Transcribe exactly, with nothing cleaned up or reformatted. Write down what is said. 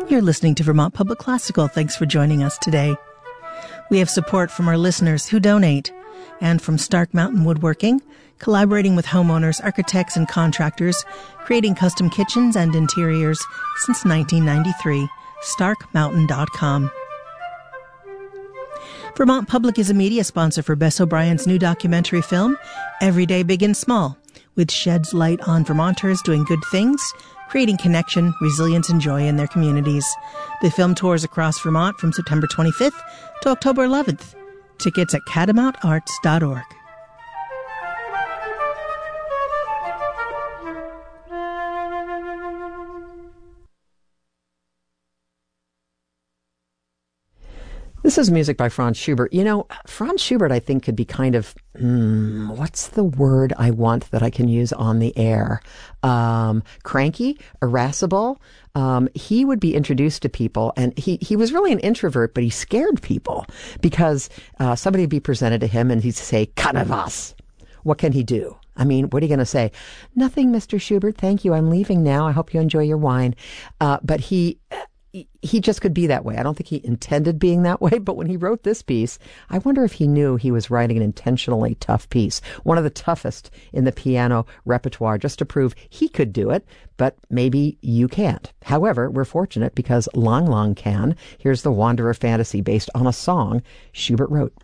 You're listening to Vermont Public Classical. Thanks for joining us today. We have support from our listeners who donate and from Stark Mountain Woodworking, collaborating with homeowners, architects, and contractors, creating custom kitchens and interiors since nineteen ninety-three. stark mountain dot com. Vermont Public is a media sponsor for Bess O'Brien's new documentary film, Every Day Big and Small, which sheds light on Vermonters doing good things, creating connection, resilience, and joy in their communities. The film tours across Vermont from September twenty-fifth to October eleventh. Tickets at catamount arts dot org. This is music by Franz Schubert. You know, Franz Schubert, I think, could be kind of, hmm, what's the word I want that I can use on the air? Um, cranky, irascible. Um, he would be introduced to people, and he, he was really an introvert, but he scared people because uh, somebody would be presented to him, and he'd say, "Keine was." What can he do? I mean, what are you going to say? "Nothing, Mister Schubert. Thank you. I'm leaving now. I hope you enjoy your wine." Uh, but he... He just could be that way. I don't think he intended being that way, but when he wrote this piece, I wonder if he knew he was writing an intentionally tough piece, one of the toughest in the piano repertoire, just to prove he could do it, but maybe you can't. However, we're fortunate because Lang Lang can. Here's the Wanderer Fantasy based on a song Schubert wrote.